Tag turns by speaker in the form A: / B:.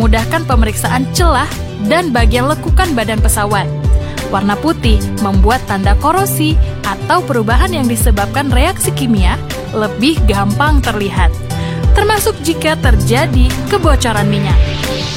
A: memudahkan pemeriksaan celah dan bagian lekukan badan pesawat. Warna putih membuat tanda korosi atau perubahan yang disebabkan reaksi kimia lebih gampang terlihat, termasuk jika terjadi kebocoran minyak.